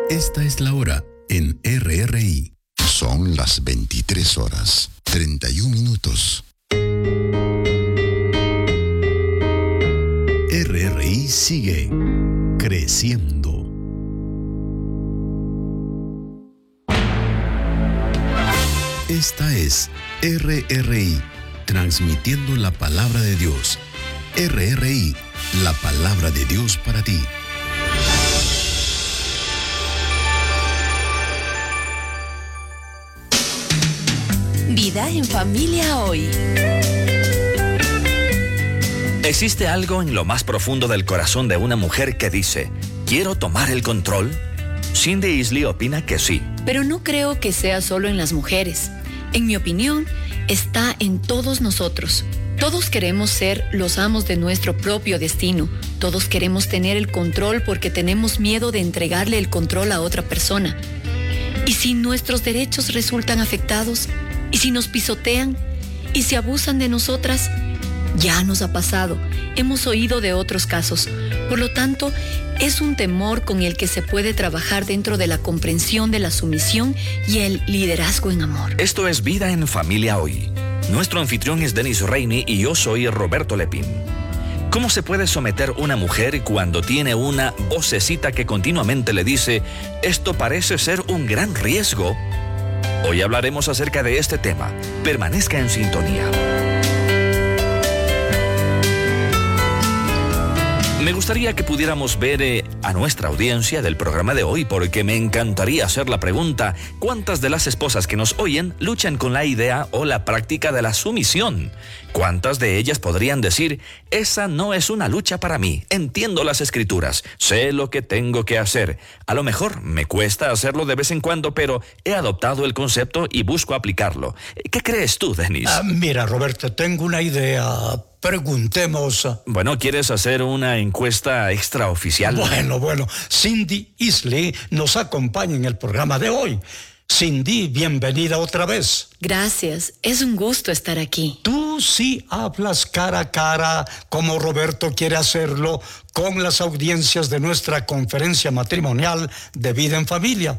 Esta es la hora en RRI. Son las 23 horas, 31 minutos. RRI sigue creciendo. Esta es RRI, transmitiendo la palabra de Dios. RRI, la palabra de Dios para ti. Vida en familia hoy. ¿Existe algo en lo más profundo del corazón de una mujer que dice, quiero tomar el control? Cindy Isley opina que sí. Pero no creo que sea solo en las mujeres. En mi opinión, está en todos nosotros. Todos queremos ser los amos de nuestro propio destino. Todos queremos tener el control porque tenemos miedo de entregarle el control a otra persona. ¿Y si nuestros derechos resultan afectados? ¿Y si nos pisotean? ¿Y si abusan de nosotras? Ya nos ha pasado. Hemos oído de otros casos. Por lo tanto, es un temor con el que se puede trabajar dentro de la comprensión de la sumisión y el liderazgo en amor. Esto es Vida en Familia Hoy. Nuestro anfitrión es Dennis Rainey y yo soy Roberto Lepín. ¿Cómo se puede someter una mujer cuando tiene una vocecita que continuamente le dice, esto parece ser un gran riesgo? Hoy hablaremos acerca de este tema. Permanezca en sintonía. Me gustaría que pudiéramos ver a nuestra audiencia del programa de hoy porque me encantaría hacer la pregunta, ¿cuántas de las esposas que nos oyen luchan con la idea o la práctica de la sumisión? ¿Cuántas de ellas podrían decir, esa no es una lucha para mí, entiendo las escrituras, sé lo que tengo que hacer? A lo mejor me cuesta hacerlo de vez en cuando, pero he adoptado el concepto y busco aplicarlo. ¿Qué crees tú, Dennis? Mira, Roberto, tengo una idea. Preguntemos. Bueno, ¿quieres hacer una encuesta extraoficial? Bueno. Cindy Isley nos acompaña en el programa de hoy. Cindy, bienvenida otra vez. Gracias, es un gusto estar aquí. Tú sí hablas cara a cara, como Roberto quiere hacerlo, con las audiencias de nuestra conferencia matrimonial de Vida en Familia.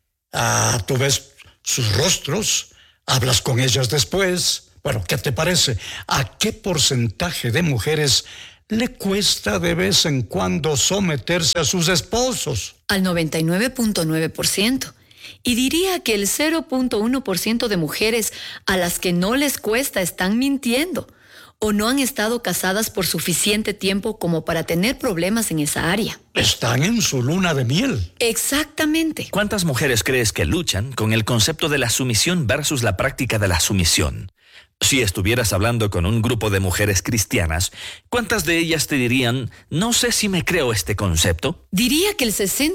Tú ves sus rostros, hablas con ellas después. Bueno, ¿qué te parece? ¿A qué porcentaje de mujeres le cuesta de vez en cuando someterse a sus esposos? Al 99.9%. Y diría que el 0.1% de mujeres a las que no les cuesta están mintiendo o no han estado casadas por suficiente tiempo como para tener problemas en esa área. Están en su luna de miel. Exactamente. ¿Cuántas mujeres crees que luchan con el concepto de la sumisión versus la práctica de la sumisión? Si estuvieras hablando con un grupo de mujeres cristianas, ¿cuántas de ellas te dirían, no sé si me creo este concepto? Diría que el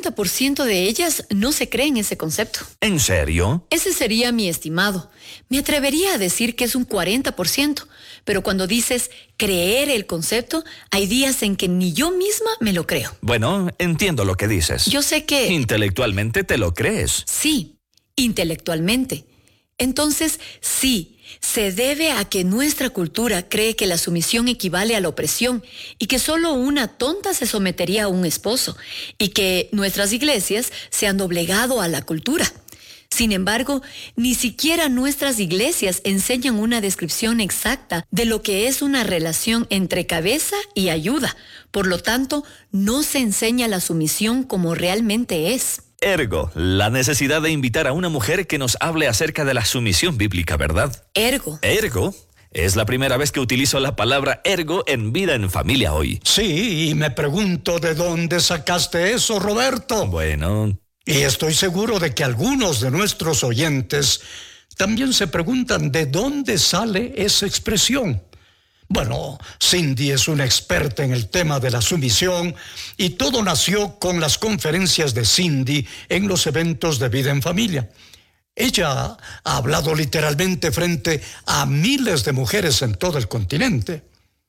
60% de ellas no se creen ese concepto. ¿En serio? Ese sería mi estimado. Me atrevería a decir que es un 40%, pero cuando dices creer el concepto, hay días en que ni yo misma me lo creo. Bueno, entiendo lo que dices. Yo sé que... Intelectualmente te lo crees. Sí, intelectualmente. Entonces, sí, se debe a que nuestra cultura cree que la sumisión equivale a la opresión y que solo una tonta se sometería a un esposo y que nuestras iglesias se han doblegado a la cultura. Sin embargo, ni siquiera nuestras iglesias enseñan una descripción exacta de lo que es una relación entre cabeza y ayuda. Por lo tanto, no se enseña la sumisión como realmente es. Ergo, la necesidad de invitar a una mujer que nos hable acerca de la sumisión bíblica, ¿verdad? Ergo. ¿Ergo? Es la primera vez que utilizo la palabra ergo en Vida en Familia hoy. Sí, y me pregunto de dónde sacaste eso, Roberto. Bueno. Y estoy seguro de que algunos de nuestros oyentes también se preguntan de dónde sale esa expresión. Bueno, Cindy es una experta en el tema de la sumisión y todo nació con las conferencias de Cindy en los eventos de Vida en Familia. Ella ha hablado literalmente frente a miles de mujeres en todo el continente.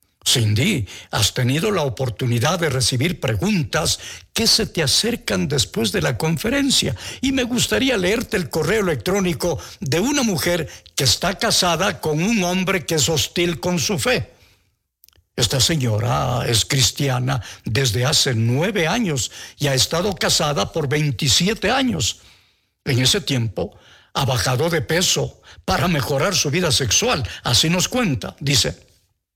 Cindy, has tenido la oportunidad de recibir preguntas que se te acercan después de la conferencia y me gustaría leerte el correo electrónico de una mujer que está casada con un hombre que es hostil con su fe. Esta señora es cristiana desde hace 9 años y ha estado casada por 27 años. En ese tiempo ha bajado de peso para mejorar su vida sexual, así nos cuenta. Dice,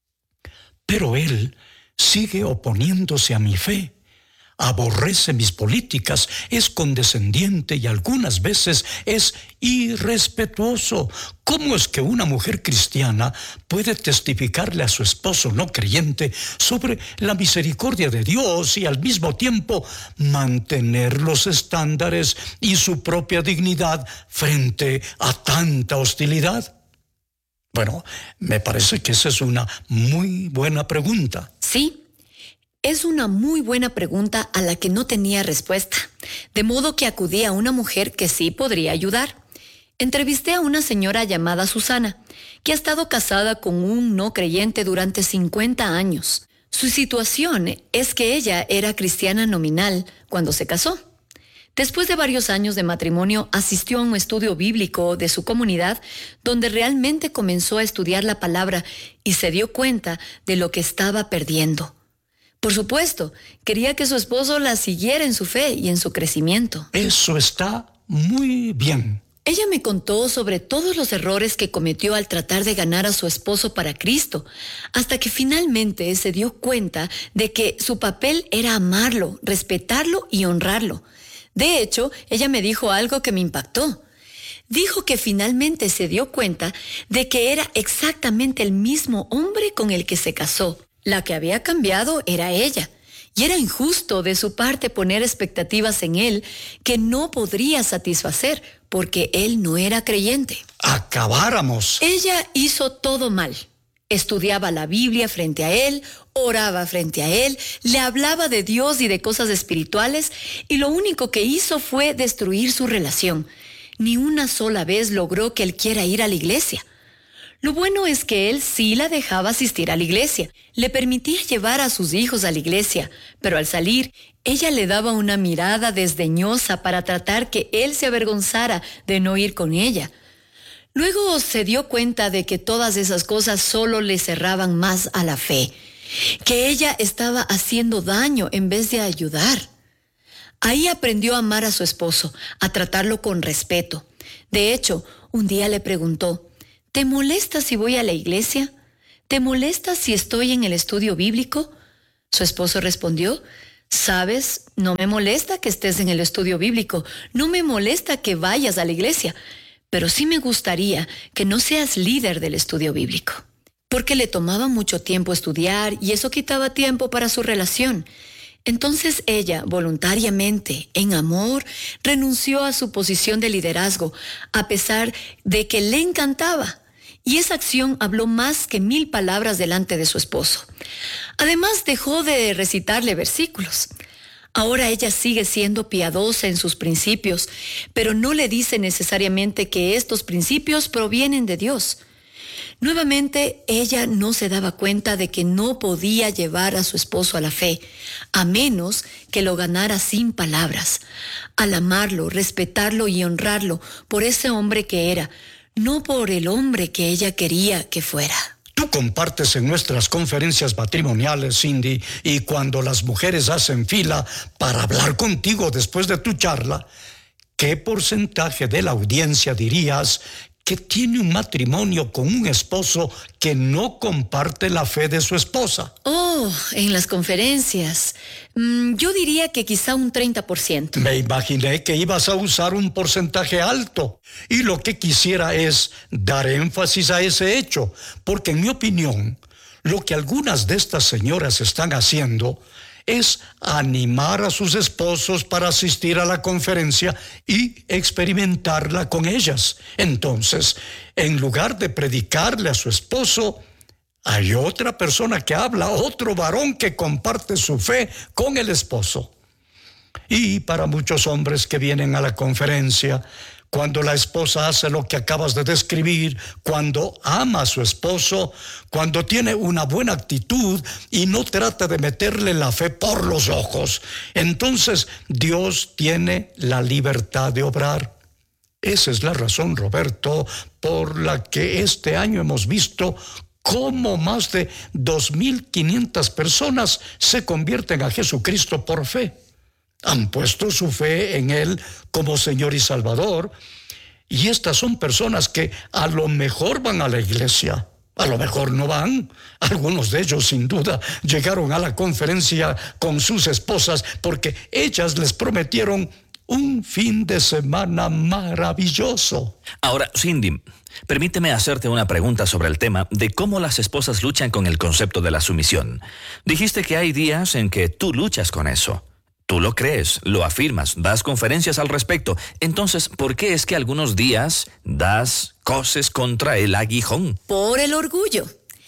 pero él sigue oponiéndose a mi fe, aborrece mis políticas, es condescendiente y algunas veces es irrespetuoso. ¿Cómo es que una mujer cristiana puede testificarle a su esposo no creyente sobre la misericordia de Dios y al mismo tiempo mantener los estándares y su propia dignidad frente a tanta hostilidad? Bueno, me parece que esa es una muy buena pregunta. Sí. Es una muy buena pregunta a la que no tenía respuesta, de modo que acudí a una mujer que sí podría ayudar. Entrevisté a una señora llamada Susana, que ha estado casada con un no creyente durante 50 años. Su situación es que ella era cristiana nominal cuando se casó. Después de varios años de matrimonio, asistió a un estudio bíblico de su comunidad, donde realmente comenzó a estudiar la palabra y se dio cuenta de lo que estaba perdiendo. Por supuesto, quería que su esposo la siguiera en su fe y en su crecimiento. Eso está muy bien. Ella me contó sobre todos los errores que cometió al tratar de ganar a su esposo para Cristo, hasta que finalmente se dio cuenta de que su papel era amarlo, respetarlo y honrarlo. De hecho, ella me dijo algo que me impactó. Dijo que finalmente se dio cuenta de que era exactamente el mismo hombre con el que se casó. La que había cambiado era ella, y era injusto de su parte poner expectativas en él que no podría satisfacer porque él no era creyente. Acabáramos. Ella hizo todo mal. Estudiaba la Biblia frente a él, oraba frente a él, le hablaba de Dios y de cosas espirituales, y lo único que hizo fue destruir su relación. Ni una sola vez logró que él quiera ir a la iglesia. Lo bueno es que él sí la dejaba asistir a la iglesia. Le permitía llevar a sus hijos a la iglesia, pero al salir, ella le daba una mirada desdeñosa para tratar que él se avergonzara de no ir con ella. Luego se dio cuenta de que todas esas cosas solo le cerraban más a la fe, que ella estaba haciendo daño en vez de ayudar. Ahí aprendió a amar a su esposo, a tratarlo con respeto. De hecho, un día le preguntó, ¿te molesta si voy a la iglesia? ¿Te molesta si estoy en el estudio bíblico? Su esposo respondió, ¿sabes? No me molesta que estés en el estudio bíblico, no me molesta que vayas a la iglesia, pero sí me gustaría que no seas líder del estudio bíblico, porque le tomaba mucho tiempo estudiar y eso quitaba tiempo para su relación. Entonces ella, voluntariamente, en amor, renunció a su posición de liderazgo, a pesar de que le encantaba. Y esa acción habló más que 1000 palabras delante de su esposo. Además, dejó de recitarle versículos. Ahora ella sigue siendo piadosa en sus principios, pero no le dice necesariamente que estos principios provienen de Dios. Nuevamente, ella no se daba cuenta de que no podía llevar a su esposo a la fe, a menos que lo ganara sin palabras, al amarlo, respetarlo y honrarlo por ese hombre que era, no por el hombre que ella quería que fuera. Tú compartes en nuestras conferencias matrimoniales, Cindy, y cuando las mujeres hacen fila para hablar contigo después de tu charla, ¿qué porcentaje de la audiencia dirías que tiene un matrimonio con un esposo que no comparte la fe de su esposa? Oh, en las conferencias, yo diría que quizá un 30%. Me imaginé que ibas a usar un porcentaje alto, y lo que quisiera es dar énfasis a ese hecho, porque en mi opinión, lo que algunas de estas señoras están haciendo es animar a sus esposos para asistir a la conferencia y experimentarla con ellas. Entonces, en lugar de predicarle a su esposo, hay otra persona que habla, otro varón que comparte su fe con el esposo. Y para muchos hombres que vienen a la conferencia, cuando la esposa hace lo que acabas de describir, cuando ama a su esposo, cuando tiene una buena actitud y no trata de meterle la fe por los ojos, entonces Dios tiene la libertad de obrar. Esa es la razón, Roberto, por la que este año hemos visto cómo más de 2.500 personas se convierten a Jesucristo por fe. Han puesto su fe en Él como Señor y Salvador. Y estas son personas que a lo mejor van a la iglesia, a lo mejor no van. Algunos de ellos sin duda llegaron a la conferencia con sus esposas porque ellas les prometieron un fin de semana maravilloso. Ahora, Cindy, permíteme hacerte una pregunta sobre el tema de cómo las esposas luchan con el concepto de la sumisión. Dijiste que hay días en que tú luchas con eso. Tú lo crees, lo afirmas, das conferencias al respecto. Entonces, ¿por qué es que algunos días coces contra el aguijón? Por el orgullo.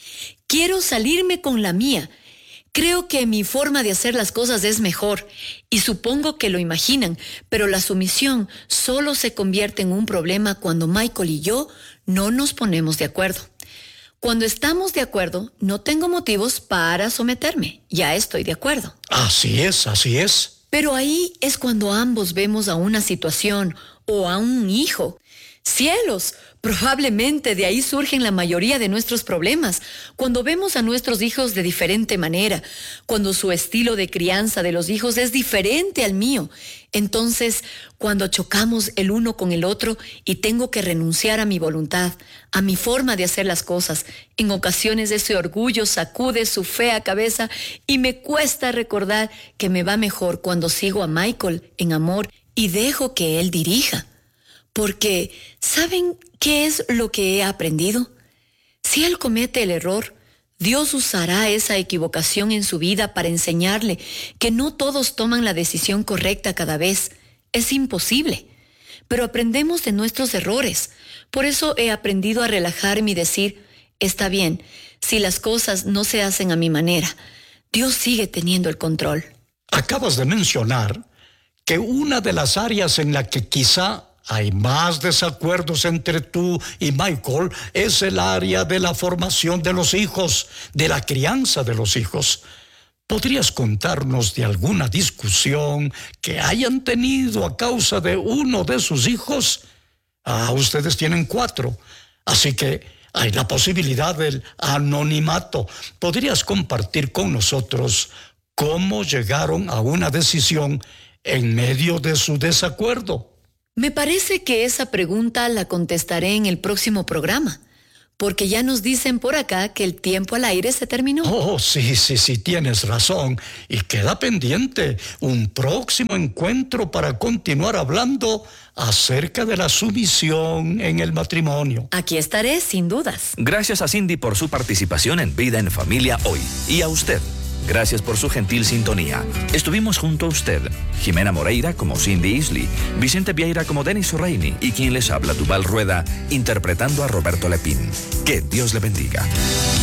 Quiero salirme con la mía. Creo que mi forma de hacer las cosas es mejor y supongo que lo imaginan, pero la sumisión solo se convierte en un problema cuando Michael y yo no nos ponemos de acuerdo. Cuando estamos de acuerdo, no tengo motivos para someterme. Ya estoy de acuerdo. Así es, así es. Pero ahí es cuando ambos vemos a una situación o a un hijo. ¡Cielos! Probablemente de ahí surgen la mayoría de nuestros problemas. Cuando vemos a nuestros hijos de diferente manera, cuando su estilo de crianza de los hijos es diferente al mío. Entonces, cuando chocamos el uno con el otro y tengo que renunciar a mi voluntad, a mi forma de hacer las cosas, en ocasiones ese orgullo sacude su fea cabeza y me cuesta recordar que me va mejor cuando sigo a Michael en amor y dejo que él dirija. Porque, ¿saben qué es lo que he aprendido? Si él comete el error, Dios usará esa equivocación en su vida para enseñarle que no todos toman la decisión correcta cada vez. Es imposible. Pero aprendemos de nuestros errores. Por eso he aprendido a relajarme y decir, está bien, si las cosas no se hacen a mi manera, Dios sigue teniendo el control. Acabas de mencionar que una de las áreas en la que quizá hay más desacuerdos entre tú y Michael es el área de la formación de los hijos, de la crianza de los hijos. ¿Podrías contarnos de alguna discusión que hayan tenido a causa de uno de sus hijos? Ustedes tienen 4, así que hay la posibilidad del anonimato. ¿Podrías compartir con nosotros cómo llegaron a una decisión en medio de su desacuerdo? Me parece que esa pregunta la contestaré en el próximo programa, porque ya nos dicen por acá que el tiempo al aire se terminó. Sí, tienes razón. Y queda pendiente un próximo encuentro para continuar hablando acerca de la sumisión en el matrimonio. Aquí estaré, sin dudas. Gracias a Cindy por su participación en Vida en Familia hoy. Y a usted, gracias por su gentil sintonía. Estuvimos junto a usted, Jimena Moreira como Cindy Isley, Vicente Vieira como Denis Reini y quien les habla, Duval Rueda, interpretando a Roberto Lepín. Que Dios le bendiga.